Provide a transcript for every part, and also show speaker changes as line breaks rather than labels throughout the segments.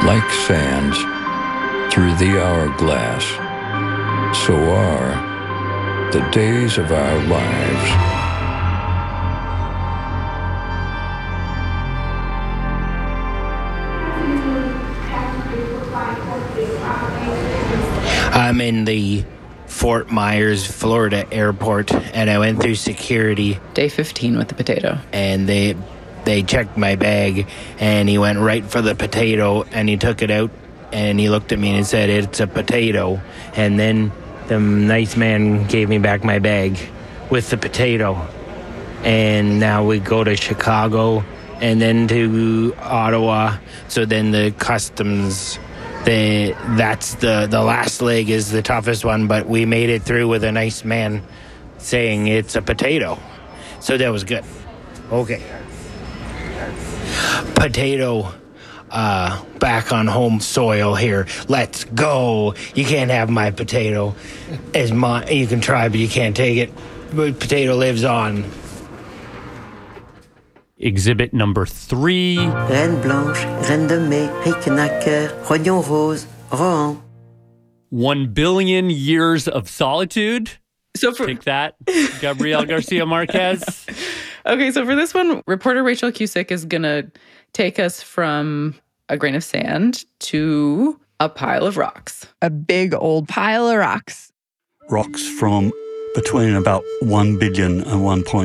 like sands through the hourglass, so are the days of our lives.
I'm in the Fort Myers, Florida airport, and I went through security.
Day 15 with the potato.
And they checked my bag, and he went right for the potato, and he took it out, and he looked at me and said, "It's a potato." And then the nice man gave me back my bag with the potato. And now we go to Chicago and then to Ottawa. So then the customs... That's the last leg is the toughest one, but we made it through with a nice man saying it's a potato. So that was good. Okay. Potato back on home soil here. Let's go. You can't have my potato. As my, you can try, but you can't take it. But potato lives on.
Exhibit number 3.
Reine blanche, reine de mai, riquenacker, rognon rose, rohan.
1 billion years of solitude.
So
Take that, Gabriel Garcia Marquez.
Okay, so for this one, reporter Rachel Cusick is going to take us from a grain of sand to a pile of rocks.
A big old pile of rocks.
Rocks from between about 1 billion and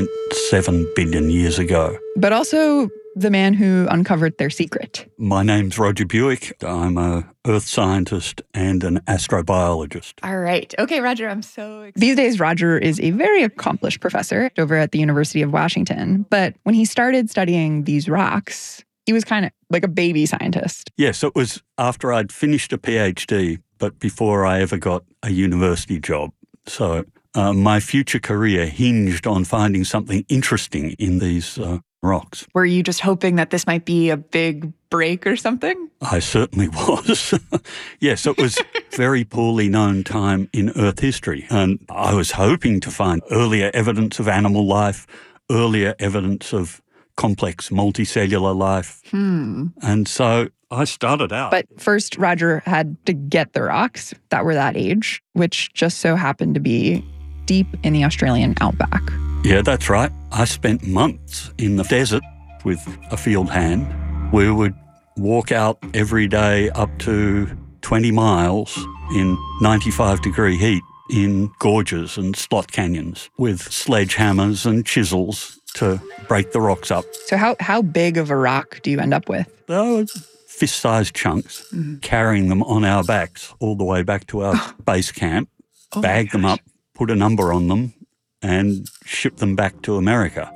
1.7 billion years ago.
But also the man who uncovered their secret.
My name's Roger Buick. I'm a earth scientist and an astrobiologist.
All right. Okay, Roger, I'm so excited. These days, Roger is a very accomplished professor over at the University of Washington. But when he started studying these rocks, he was kind of like a baby scientist.
Yes, it was after I'd finished a PhD, but before I ever got a university job. So my future career hinged on finding something interesting in these rocks.
Were you just hoping that this might be a big break or something?
I certainly was. Yes, it was very poorly known time in Earth history. And I was hoping to find earlier evidence of animal life, earlier evidence of complex multicellular life. And so I started out.
But first, Roger had to get the rocks that were that age, which just so happened to be deep in the Australian outback.
Yeah, that's right. I spent months in the desert with a field hand. We would walk out every day up to 20 miles in 95-degree heat in gorges and slot canyons with sledgehammers and chisels to break the rocks up.
So how big of a rock do you end up with?
Oh, fist-sized chunks, carrying them on our backs all the way back to our base camp, bag them up, put a number on them, and ship them back to America.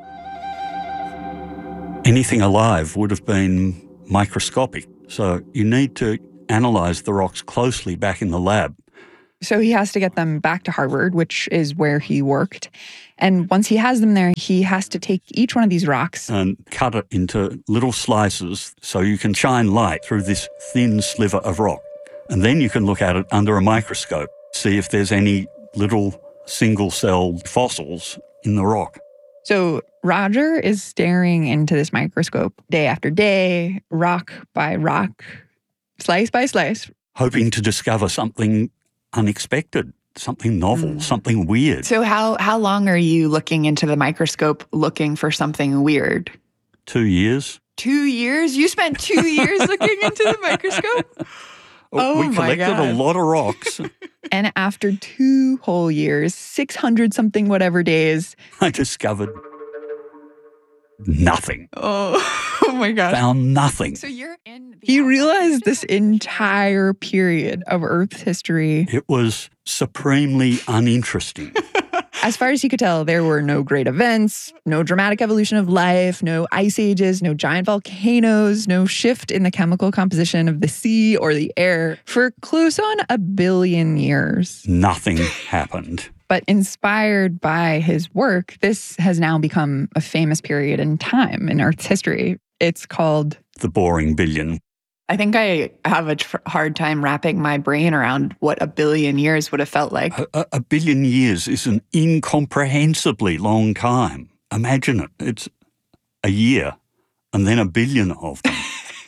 Anything alive would have been microscopic, so you need to analyze the rocks closely back in the lab.
So he has to get them back to Harvard, which is where he worked. And once he has them there, he has to take each one of these rocks
and cut it into little slices so you can shine light through this thin sliver of rock. And then you can look at it under a microscope, see if there's any little single-celled fossils in the rock.
So Roger is staring into this microscope day after day, rock by rock, slice by slice,
hoping to discover something unexpected, something novel, something weird.
So how long are you looking into the microscope looking for something weird?
2 years.
2 years? You spent 2 years looking into the microscope?
We collected a lot of rocks.
And after 2 whole years, 600-something whatever days,
I discovered nothing.
Oh my gosh.
Found nothing.
So he realized this entire period of Earth's history.
It was supremely uninteresting.
As far as he could tell, there were no great events, no dramatic evolution of life, no ice ages, no giant volcanoes, no shift in the chemical composition of the sea or the air for close on 1 billion years.
Nothing happened.
But inspired by his work, this has now become a famous period in time in Earth's history. It's called
the Boring Billion.
I think I have a hard time wrapping my brain around what 1 billion years would have felt like.
A billion years is an incomprehensibly long time. Imagine it. It's a year and then 1 billion of them.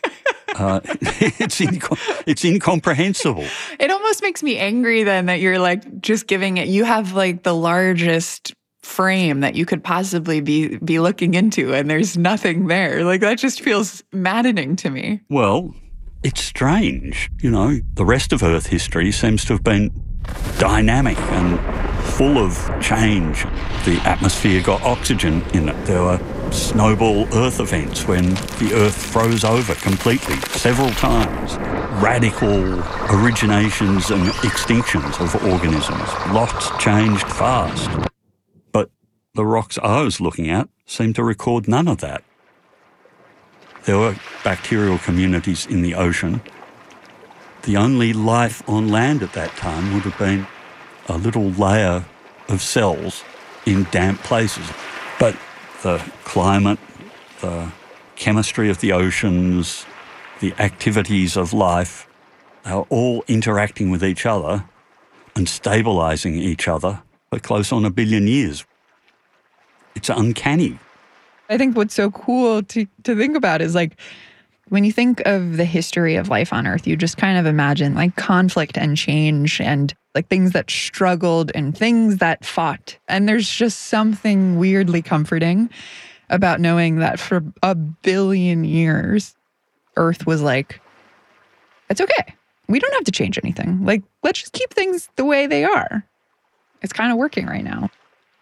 It's incomprehensible.
It almost makes me angry then that you're like just giving it, you have like the largest frame that you could possibly be looking into and there's nothing there. Like that just feels maddening to me.
Well, it's strange. You know, the rest of Earth history seems to have been dynamic and full of change. The atmosphere got oxygen in it. There were snowball Earth events when the Earth froze over completely several times. Radical originations and extinctions of organisms. Lots changed fast. But the rocks I was looking at seem to record none of that. There were bacterial communities in the ocean. The only life on land at that time would have been a little layer of cells in damp places. But the climate, the chemistry of the oceans, the activities of life, they are all interacting with each other and stabilising each other for close on 1 billion years. It's uncanny.
I think what's so cool to think about is like, when you think of the history of life on Earth, you just kind of imagine like conflict and change and like things that struggled and things that fought. And there's just something weirdly comforting about knowing that for 1 billion years, Earth was like, it's okay. We don't have to change anything. Like, let's just keep things the way they are. It's kind of working right now.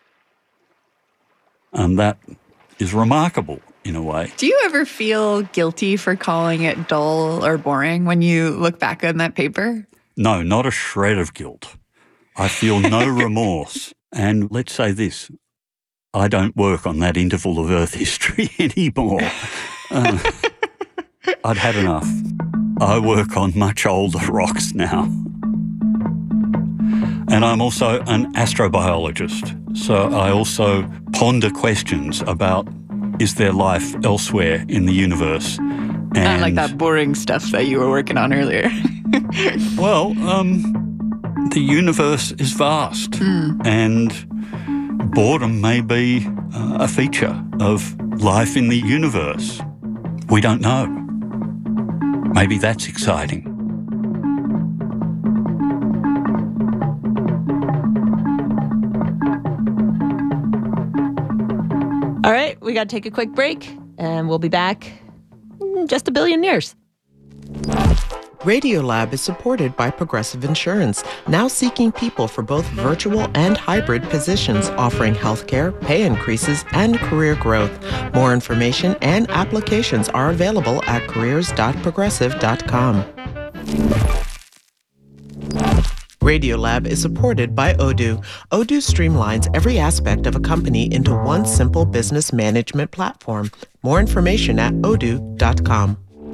And that is remarkable in a way.
Do you ever feel guilty for calling it dull or boring when you look back on that paper?
No, not a shred of guilt. I feel no remorse. And let's say this, I don't work on that interval of Earth history anymore. I'd had enough. I work on much older rocks now. And I'm also an astrobiologist, so I also ponder questions about, is there life elsewhere in the universe?
And like that boring stuff that you were working on earlier.
Well, the universe is vast, and boredom may be a feature of life in the universe. We don't know. Maybe that's exciting.
All right, we got to take a quick break, and we'll be back in just 1 billion years.
Radiolab is supported by Progressive Insurance, now seeking people for both virtual and hybrid positions, offering healthcare, pay increases, and career growth. More information and applications are available at careers.progressive.com. Radiolab is supported by Odoo. Odoo streamlines every aspect of a company into one simple business management platform. More information at odoo.com.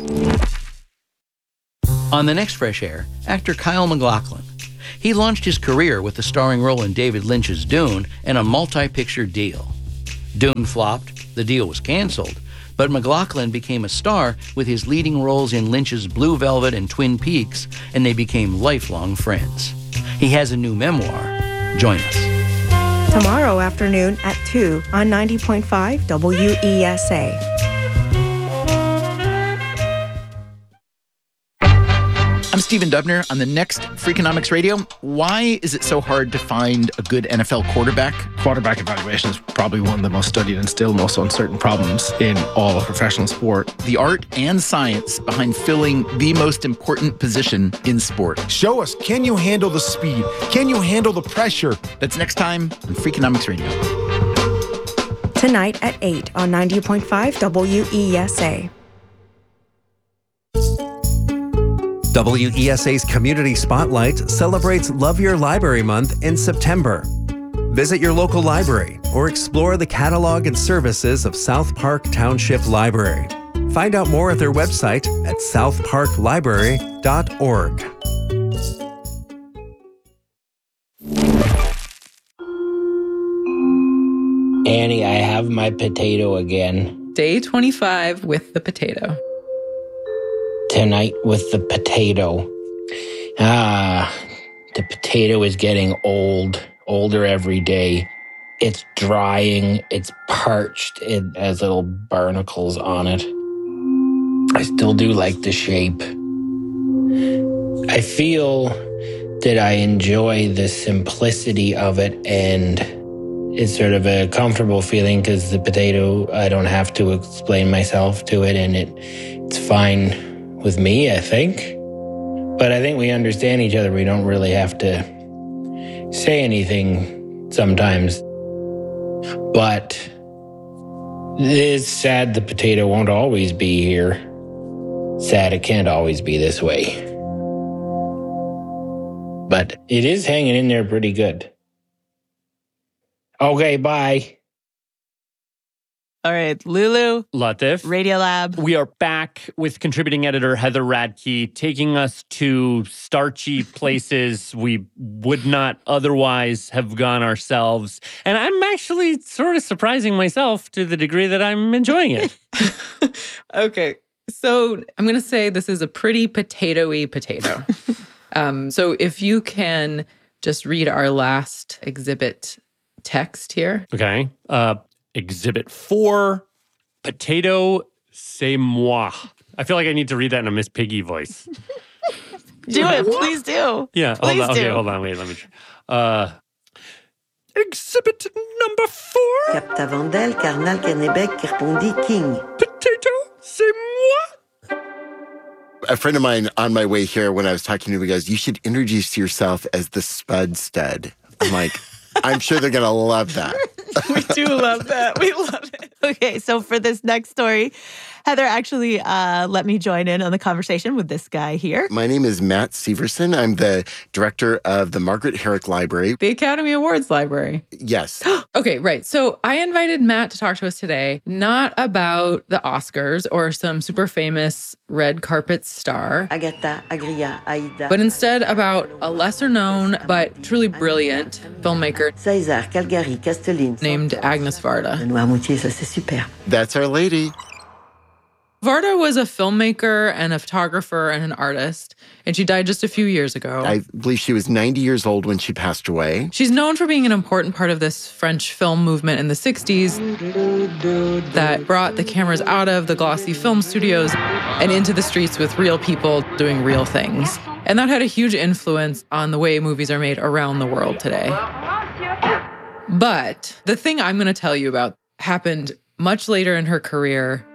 On the next Fresh Air, actor Kyle MacLachlan. He launched his career with a starring role in David Lynch's Dune and a multi-picture deal. Dune flopped, the deal was canceled, but MacLachlan became a star with his leading roles in Lynch's Blue Velvet and Twin Peaks, and they became lifelong friends. He has a new memoir. Join us.
Tomorrow afternoon at 2 on 90.5 WESA.
I'm Stephen Dubner. On the next Freakonomics Radio, why is it so hard to find a good NFL quarterback?
Quarterback evaluation is probably one of the most studied and still most uncertain problems in all of professional sport.
The art and science behind filling the most important position in sport.
Show us, can you handle the speed? Can you handle the pressure?
That's next time on Freakonomics Radio.
Tonight at 8 on 90.5 WESA.
WESA's Community Spotlight celebrates Love Your Library Month in September. Visit your local library or explore the catalog and services of South Park Township Library. Find out more at their website at southparklibrary.org.
Annie, I have my potato again.
Day 25 with the potato.
Tonight with the potato. The potato is getting older every day. It's drying, it's parched, it has little barnacles on it. I still do like the shape. I feel that I enjoy the simplicity of it, and it's sort of a comfortable feeling because the potato, I don't have to explain myself to it, and it's fine with me, I think. But I think we understand each other. We don't really have to say anything sometimes. But it is sad the potato won't always be here. Sad it can't always be this way. But it is hanging in there pretty good. Okay, bye.
All right, Lulu.
Latif.
Radiolab.
We are back with contributing editor Heather Radke, taking us to starchy places we would not otherwise have gone ourselves. And I'm actually sort of surprising myself to the degree that I'm enjoying it.
Okay, so I'm going to say this is a pretty potatoy potato. So if you can just read our last exhibit text here.
Okay. Exhibit 4, potato, c'est moi. I feel like I need to read that in a Miss Piggy voice.
Do it, please do.
Yeah,
please
hold on.
do.
Okay, hold on. Wait, let me try. Exhibit number 4.
Capta Vandel, Carnal Kennebec, qui répondit King.
Potato, c'est moi.
A friend of mine on my way here, when I was talking to him, he goes, you should introduce yourself as the Spud Stud. I'm like, I'm sure they're going to love that.
We do love that. We love it. Okay, so for this next story, Heather actually let me join in on the conversation with this guy here.
My name is Matt Severson. I'm the director of the Margaret Herrick Library.
The Academy Awards Library.
Yes.
Okay, right. So I invited Matt to talk to us today, not about the Oscars or some super famous red carpet star.
Agatha, Agria, Aida.
But instead about a lesser known but truly brilliant filmmaker.
César, Calgary, Castelline.
Named Agnes Varda.
Benoît Moutier, ça c'est super.
That's our lady.
Varda was a filmmaker and a photographer and an artist, and she died just a few years ago.
I believe she was 90 years old when she passed away.
She's known for being an important part of this French film movement in the 60s that brought the cameras out of the glossy film studios and into the streets with real people doing real things. And that had a huge influence on the way movies are made around the world today. But the thing I'm going to tell you about happened much later in her career.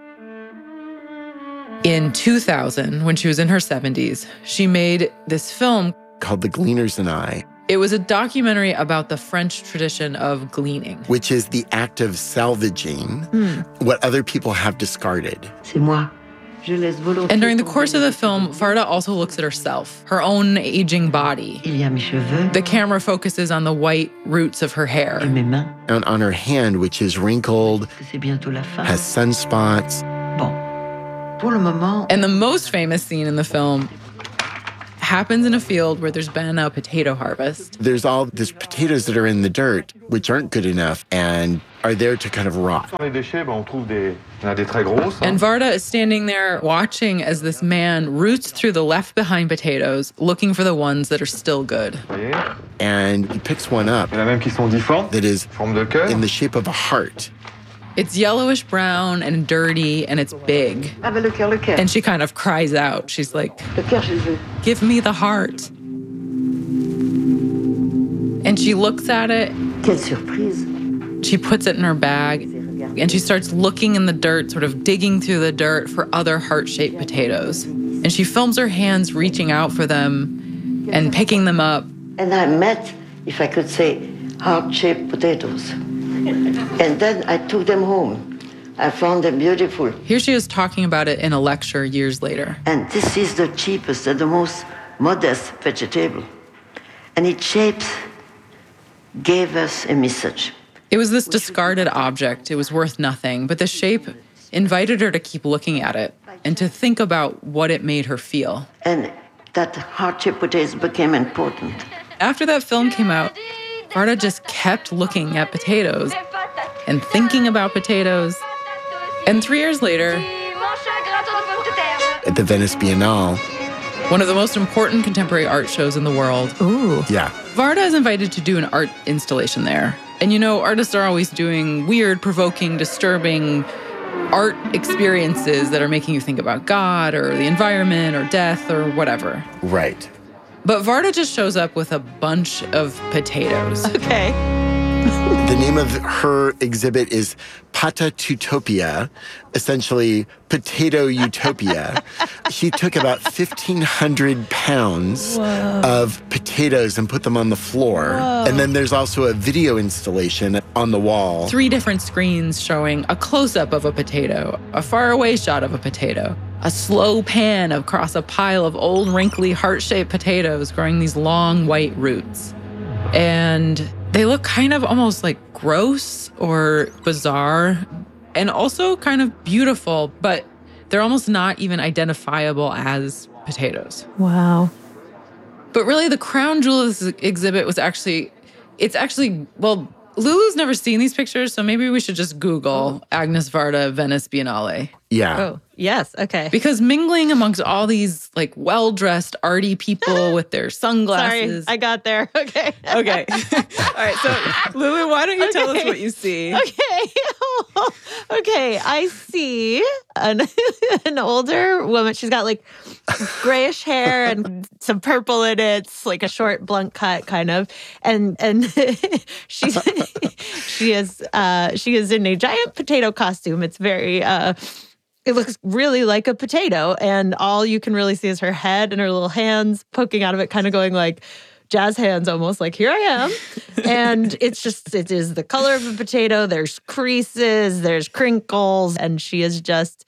In 2000, when she was in her 70s, she made this film
called The Gleaners and I.
It was a documentary about the French tradition of gleaning,
which is the act of salvaging what other people have discarded.
C'est moi.
And during the course of the film, Varda also looks at herself, her own aging body. The camera focuses on the white roots of her hair.
And on her hand, which is wrinkled, has sunspots.
And the most famous scene in the film happens in a field where there's been a potato harvest.
There's all these potatoes that are in the dirt, which aren't good enough and are there to kind of rot.
And Varda is standing there watching as this man roots through the left behind potatoes, looking for the ones that are still good.
And he picks one up that is in the shape of a heart.
It's yellowish brown and dirty, and it's big. And she kind of cries out. She's like, give me the heart. And she looks at it.
Quelle surprise.
She puts it in her bag, and she starts looking in the dirt, sort of digging through the dirt for other heart-shaped potatoes. And she films her hands reaching out for them and picking them up.
And I met, if I could say, heart-shaped potatoes. And then I took them home. I found them beautiful.
Here she is talking about it in a lecture years later.
And this is the cheapest and the most modest vegetable. And its shapes gave us a message.
It was this discarded object. It was worth nothing, but the shape invited her to keep looking at it and to think about what it made her feel.
And that heart-shaped potatoes became important.
After that film came out, Varda just kept looking at potatoes and thinking about potatoes. And 3 years later,
at the Venice Biennale,
one of the most important contemporary art shows in the world.
Ooh.
Yeah.
Varda is invited to do an art installation there. And you know, artists are always doing weird, provoking, disturbing, art experiences that are making you think about God or the environment or death or whatever.
Right.
But Varda just shows up with a bunch of potatoes.
Okay.
The name of her exhibit is Patatutopia, essentially potato utopia. She took about 1,500 pounds of potatoes and put them on the floor.
Whoa.
And then there's also a video installation on the wall.
3 different screens showing a close-up of a potato, a far-away shot of a potato, a slow pan across a pile of old, wrinkly, heart-shaped potatoes growing these long white roots. And they look kind of almost like gross or bizarre and also kind of beautiful, but they're almost not even identifiable as potatoes.
Wow.
But really, the crown jewel of this exhibit was well, Lulu's never seen these pictures, so maybe we should just Google Agnes Varda Venice Biennale.
Yeah.
Oh, yes. Okay.
Because mingling amongst all these like well-dressed, arty people with their sunglasses.
Sorry, I got there. Okay.
Okay. All right. So, Lulu, why don't you tell us what you see?
Okay. Okay. I see an older woman. She's got like grayish hair and some purple in it. It's like a short blunt cut kind of. And she is in a giant potato costume. It's very it looks really like a potato, and all you can really see is her head and her little hands poking out of it, kind of going like jazz hands almost, like, here I am. And it is the color of a potato. There's creases, there's crinkles, and she is just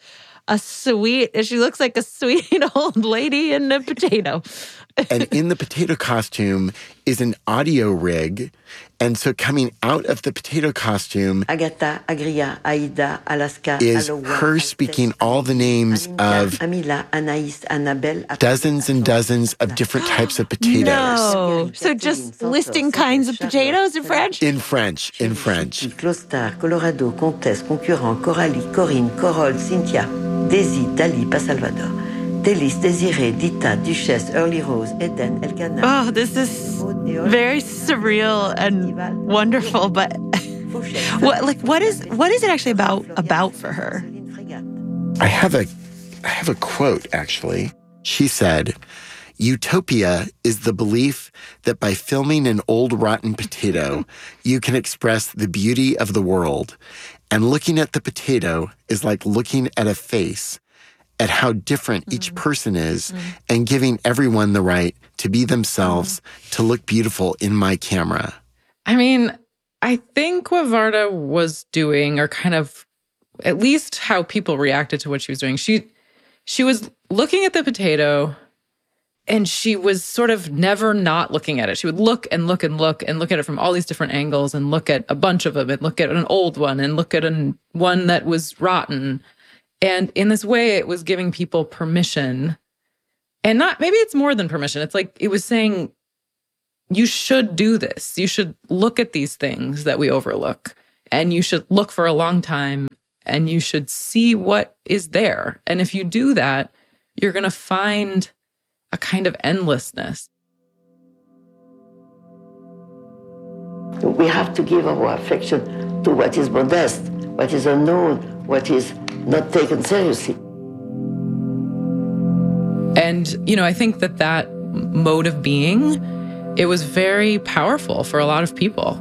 she looks like a sweet old lady in a potato.
And in the potato costume is an audio rig. And so coming out of the potato costume
Agatha, Agria, Aida, Alaska,
is
Aloha,
her speaking all the names of
Amila, Anaïs, Annabelle,
dozens and dozens of different types of potatoes.
No. So just listing kinds of potatoes in French?
In French.
Clostar, Colorado, Comtesse, Concurrent, Coralie, Corinne, Corol, Cynthia, Daisy, Dali, Pas Salvador, Délice, Désirée, Dita, Duchesse, Early Rose, Eden, Elkanah.
Oh, this is very surreal and wonderful, but what is it actually about for her?
I have a quote, actually. She said, "Utopia is the belief that by filming an old rotten potato, you can express the beauty of the world. And looking at the potato is like looking at a face, at how different each person is, and giving everyone the right to be themselves, to look beautiful in my camera."
I mean, I think what Varda was doing, or kind of at least how people reacted to what she was doing, she was looking at the potato and she was sort of never not looking at it. She would look and look and look and look at it from all these different angles and look at a bunch of them and look at an old one and look at one that was rotten. And in this way, it was giving people permission. And maybe it's more than permission. It's like it was saying, you should do this. You should look at these things that we overlook. And you should look for a long time. And you should see what is there. And if you do that, you're going to find a kind of endlessness.
We have to give our affection to what is modest, what is unknown, what is not taken seriously.
And, I think that mode of being, it was very powerful for a lot of people.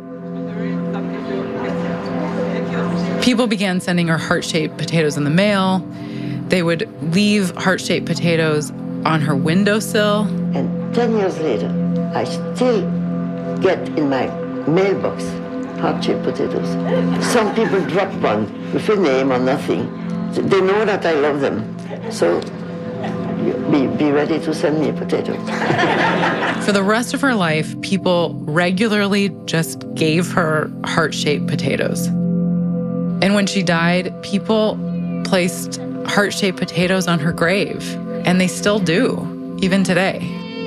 People began sending her heart-shaped potatoes in the mail. They would leave heart-shaped potatoes on her windowsill.
And 10 years later, I still get in my mailbox heart-shaped potatoes. Some people drop one with a name or nothing. They know that I love them. So be ready to send me a potato.
For the rest of her life, people regularly just gave her heart-shaped potatoes. And when she died, people placed heart-shaped potatoes on her grave. And they still do, even today.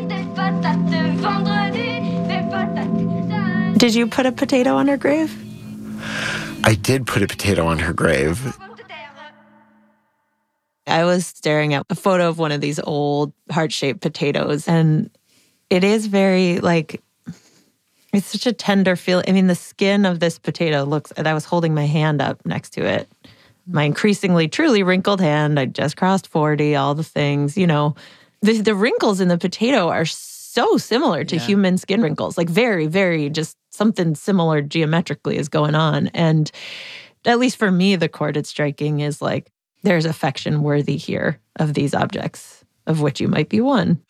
Did you put a potato on her grave?
I did put a potato on her grave.
I was staring at a photo of one of these old heart-shaped potatoes, and it is very, it's such a tender feel. I mean, the skin of this potato looks, and I was holding my hand up next to it. my increasingly truly wrinkled hand. I just crossed 40, all the things, you know. The wrinkles in the potato are so similar to human skin wrinkles, like very, very just something similar geometrically is going on. And at least for me, the chord it's striking is like, there's affection worthy here of these objects, of which you might be one.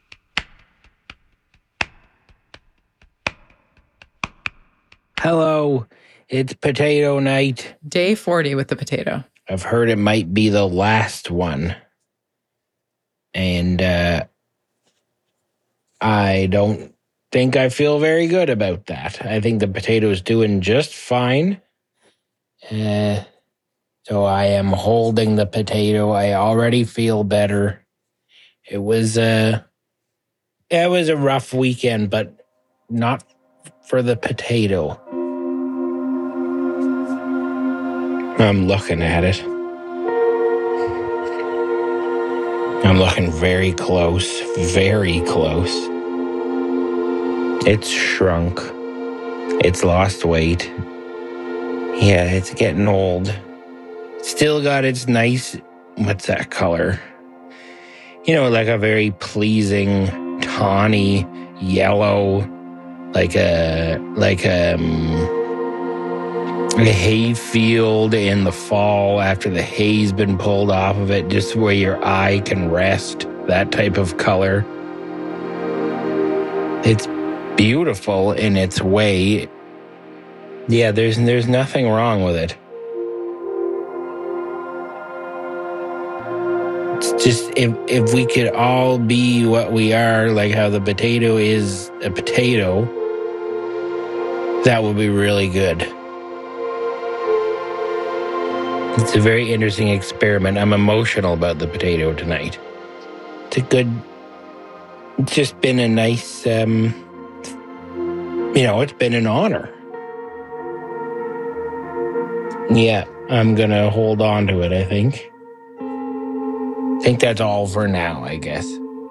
Hello, it's potato night.
Day 40 with the potato.
I've heard it might be the last one. And I don't think I feel very good about that. I think the potato's doing just fine. So I am holding the potato. I already feel better. It was a rough weekend, but not for the potato. I'm looking at it. I'm looking very close, very close. It's shrunk. It's lost weight. Yeah, it's getting old. Still got its nice, what's that color? You know, like a very pleasing, tawny yellow, like a hay field in the fall after the hay's been pulled off of it, just where your eye can rest, that type of color. It's beautiful in its way. Yeah, there's nothing wrong with it. It's just if we could all be what we are, like how the potato is a potato, that would be really good. It's a very interesting experiment. I'm emotional about the potato tonight. It's just been a nice, it's been an honor. Yeah, I'm going to hold on to it, I think. I think that's all for now, I guess.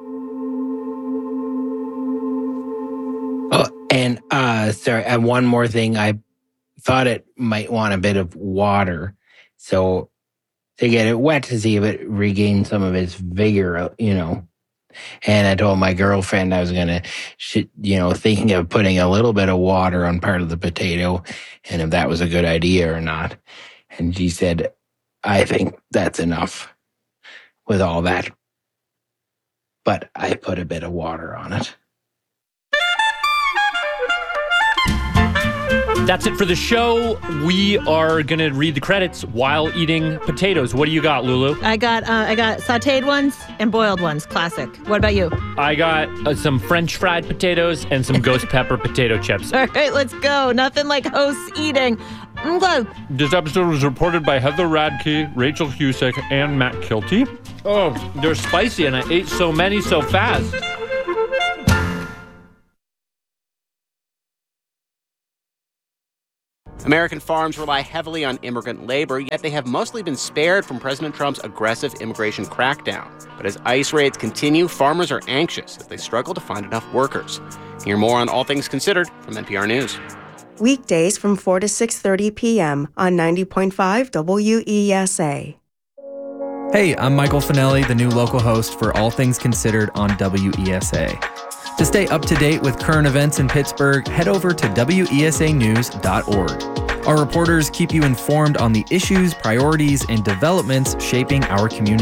Oh, and sorry, and one more thing. I thought it might want a bit of water. So to get it wet to see if it regained some of its vigor, And I told my girlfriend I was going to, thinking of putting a little bit of water on part of the potato and if that was a good idea or not. And she said, I think that's enough with all that. But I put a bit of water on it.
That's it for the show. We are going to read the credits while eating potatoes. What do you got, Lulu?
I got sautéed ones and boiled ones. Classic. What about you?
I got some French fried potatoes and some ghost pepper potato chips.
All right, let's go. Nothing like hosts eating. Okay.
This episode was reported by Heather Radke, Rachel Husick, and Matt Kilty. Oh, they're spicy, and I ate so many so fast.
American farms rely heavily on immigrant labor, yet they have mostly been spared from President Trump's aggressive immigration crackdown. But as ICE raids continue, farmers are anxious as they struggle to find enough workers. Hear more on All Things Considered from NPR News.
Weekdays from 4 to 6:30 p.m. on 90.5 WESA.
Hey, I'm Michael Finelli, the new local host for All Things Considered on WESA. To stay up to date with current events in Pittsburgh, head over to wesanews.org. Our reporters keep you informed on the issues, priorities, and developments shaping our community.